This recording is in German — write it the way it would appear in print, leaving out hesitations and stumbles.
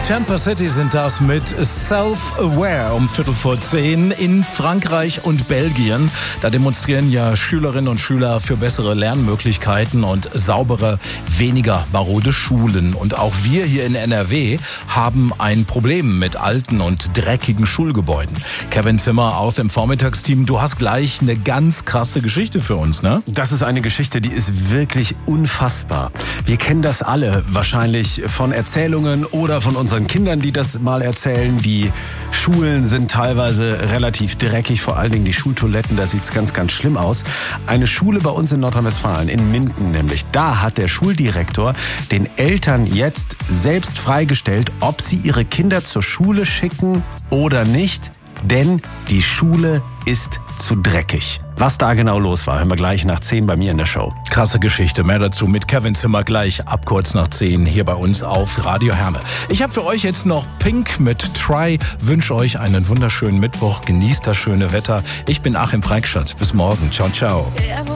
Tampa City sind das mit Self-Aware um 9:15 in Frankreich und Belgien. Da demonstrieren ja Schülerinnen und Schüler für bessere Lernmöglichkeiten und saubere, weniger marode Schulen. Und auch wir hier in NRW haben ein Problem mit alten und dreckigen Schulgebäuden. Kevin Zimmer aus dem Vormittagsteam, du hast gleich eine ganz krasse Geschichte für uns, ne? Das ist eine Geschichte, die ist wirklich unfassbar. Wir kennen das alle wahrscheinlich von Erzählungen oder von unseren Kindern, die das mal erzählen. Die Schulen sind teilweise relativ dreckig, vor allen Dingen die Schultoiletten, da sieht's ganz, ganz schlimm aus. Eine Schule bei uns in Nordrhein-Westfalen, in Minden nämlich, da hat der Schuldirektor den Eltern jetzt selbst freigestellt, ob sie ihre Kinder zur Schule schicken oder nicht, denn die Schule ist zu dreckig. Was da genau los war, hören wir gleich nach 10 bei mir in der Show. Krasse Geschichte, mehr dazu mit Kevin Zimmer gleich ab kurz nach 10 hier bei uns auf Radio Herne. Ich habe für euch jetzt noch Pink mit Try, wünsche euch einen wunderschönen Mittwoch, genießt das schöne Wetter. Ich bin Achim Freistadt, bis morgen, ciao, ciao.